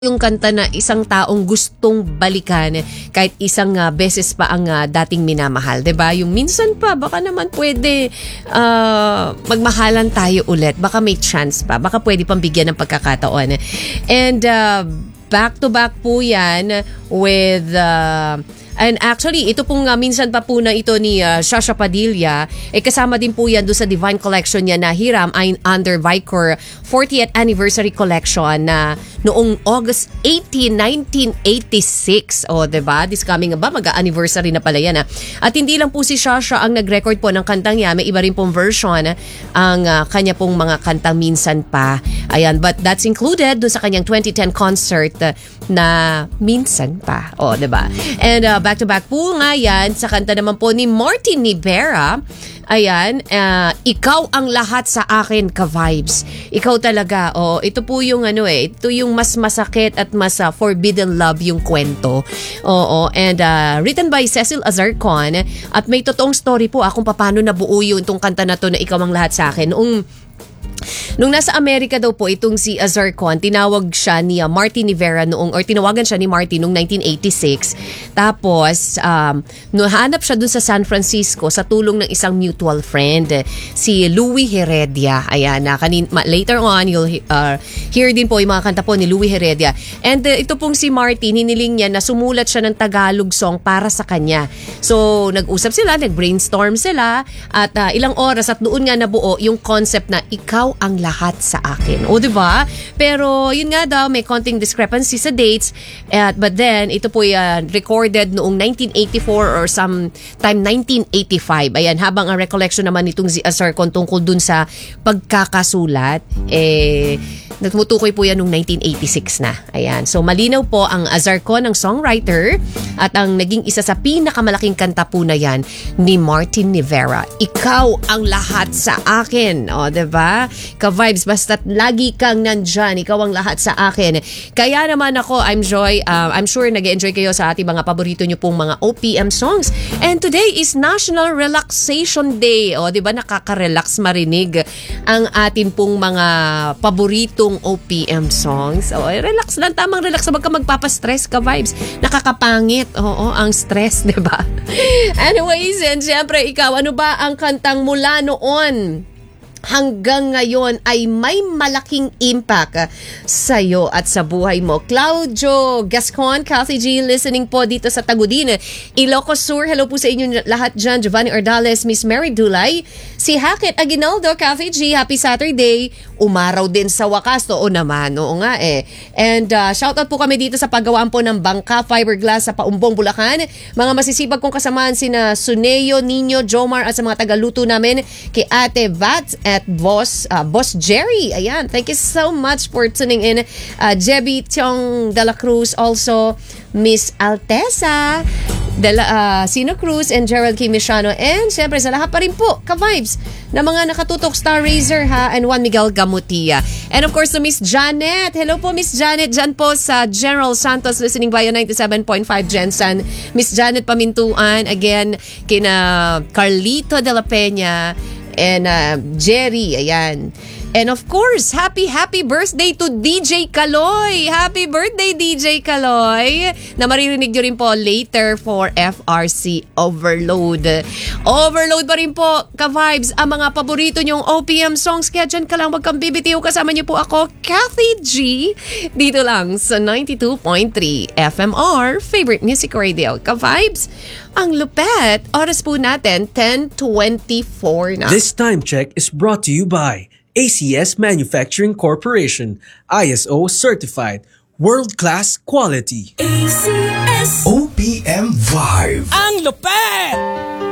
yung kanta na isang taong gustong balikan kahit isang beses pa ang dating minamahal, 'di ba? Yung minsan pa baka naman pwede magmahalan tayo ulit. Baka may chance pa. Baka pwede pang bigyan ng pagkakataon. And back to back po 'yan with and actually, ito pong minsan pa po na ito ni Shasha Padilla, kasama din po yan doon sa Divine Collection niya na Hiram ay under Vicor 40th Anniversary Collection na noong August 18, 1986. O, diba? This coming ba? Mag-anniversary na pala yan. At hindi lang po si Shasha ang nag-record po ng kantang niya. May iba rin pong version ang kanya pong mga kantang minsan pa. Ayan, but that's included doon sa kanyang 2010 concert na minsan pa. O, diba? And back-to-back po nga yan sa kanta naman po ni Martin Rivera. Ayan, ikaw ang lahat sa akin, ka-vibes. Ikaw talaga. Oh, ito po yung ito yung mas masakit at mas forbidden love yung kwento. Oo, and written by Cecil Azarcon. At may totoong story po kung paano nabuo yung itong kanta na to na ikaw ang lahat sa akin. Nung nasa Amerika daw po itong si Azarcon, tinawag siya ni Martin Rivera tinawagan siya ni Martin noong 1986. Tapos, hanap siya dun sa San Francisco sa tulong ng isang mutual friend, si Louie Heredia. Ayan, later on, you'll hear din po yung mga kanta po ni Louie Heredia. And ito pong si Martin, hiniling niya na sumulat siya ng Tagalog song para sa kanya. So, nag-usap sila, nag-brainstorm sila, at ilang oras at doon nga nabuo yung concept na ikaw ang lahat sa akin. O, diba? Pero, yun nga daw, may konting discrepancy sa dates. But then, ito po recorded noong 1984 or sometime 1985. Ayan, habang ang recollection naman nitong si Azarcon tungkol dun sa pagkakasulat, nagmutukoy po yan noong 1986 na. Ayan. So, malinaw po ang Azarcon, ang songwriter, at ang naging isa sa pinakamalaking kanta po na yan ni Martin Rivera. Ikaw ang lahat sa akin. O, diba? Ka-vibes, basta't lagi kang nandyan. Ikaw ang lahat sa akin. Kaya naman ako, I'm sure nag-enjoy kayo sa ating mga paborito nyo pong mga OPM songs. And today is National Relaxation Day. O, diba? Nakaka-relax marinig ang ating pong mga paboritong OPM songs. O, relax lang. Tamang relax. Huwag ka magpapastress, ka-vibes. Nakakapangit. Oo, ang stress, diba? Anyways, and syempre, ikaw, ano ba ang kantang mula noon hanggang ngayon ay may malaking impact sa'yo at sa buhay mo? Claudio Gascon, Kathy G, listening po dito sa Tagudin, Ilocos Sur. Hello po sa inyo lahat dyan. Giovanni Ordales, Miss Mary Dulay, si Hackett Aguinaldo, Kathy G, happy Saturday. Umaraw din sa wakas. Oo naman, oo nga eh. And shoutout po kami dito sa paggawaan po ng bangka fiberglass sa Paumbong, Bulacan. Mga masisipag kong kasamaan sina Suneo, Nino, Jomar at sa mga tagaluto namin kay Ate Vat at Boss Jerry. Ayan, thank you so much for tuning in. Jebby Tiong de la Cruz, also Miss Altesa Sino Cruz and Gerald K. Mishano, and syempre sa lahat pa rin po ka-vibes na mga nakatutok, Star Razer and Juan Miguel Gamutia. And of course to Miss Janet. Hello po Miss Janet, dyan po sa General Santos, listening via 97.5 Gensan. Miss Janet Pamintuan, again kina Carlito de la Peña and Jerry, ayan. And of course, happy birthday to DJ Kaloy! Happy birthday, DJ Kaloy! Na maririnig nyo rin po later for FRC Overload. Overload pa rin po, ka-vibes, ang mga paborito nyong OPM songs. Kaya dyan ka lang, wag kang bibitiw. Kasama nyo po ako, Kathy G. Dito lang sa 92.3 FMR, Favorite Music Radio. Ka-vibes, ang lupet. Oras po natin, 10:24 na. This time check is brought to you by ACS Manufacturing Corporation, ISO certified, world-class quality. ACS OPM Vibe. Ang lupet!